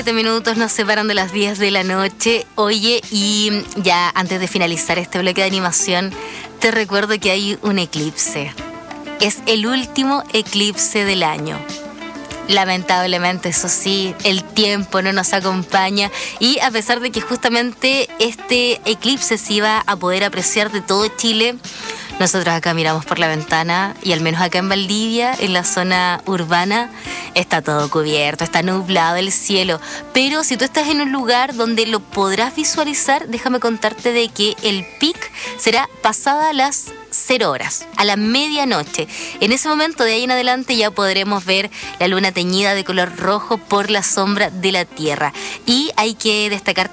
7 minutos nos separan de las 10 de la noche. Oye, y ya antes de finalizar este bloque de animación, te recuerdo que hay un eclipse. Es el último eclipse del año. Lamentablemente, eso sí, el tiempo no nos acompaña y a pesar de que justamente este eclipse se iba a poder apreciar de todo Chile, nosotros acá miramos por la ventana y al menos acá en Valdivia, en la zona urbana, está todo cubierto, está nublado el cielo. Pero si tú estás en un lugar donde lo podrás visualizar, déjame contarte de que el pic será pasada las 0 horas, a la medianoche. En ese momento, de ahí en adelante, ya podremos ver la luna teñida de color rojo por la sombra de la Tierra. Y hay que destacar